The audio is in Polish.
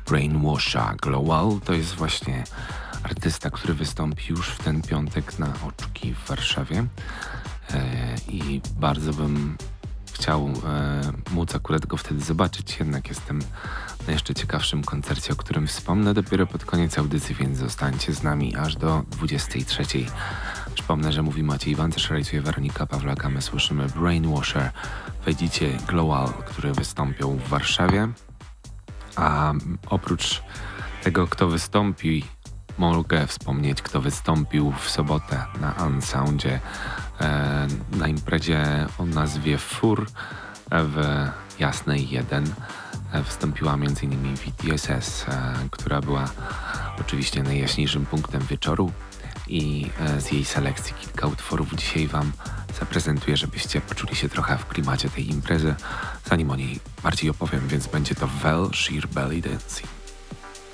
Brainwasha. Global to jest właśnie artysta, który wystąpi już w ten piątek na Oczki w Warszawie i bardzo bym chciał móc akurat go wtedy zobaczyć, jednak jestem na jeszcze ciekawszym koncercie, o którym wspomnę dopiero pod koniec audycji, więc zostańcie z nami aż do 23. Przypomnę, że mówi Maciej Wancerz, realizuje Weronika Pawlak, a my słyszymy Brainwasher. Wejdzicie Global, które wystąpią w Warszawie, a oprócz tego, kto wystąpi, mogę wspomnieć, kto wystąpił w sobotę na Unsoundzie na imprezie o nazwie FUR w Jasnej 1. Wystąpiła m.in. VTSS, która była oczywiście najjaśniejszym punktem wieczoru i z jej selekcji kilka utworów dzisiaj Wam zaprezentuję, żebyście poczuli się trochę w klimacie tej imprezy. Zanim o niej bardziej opowiem, więc będzie to Vel Sheer Belly Dancing.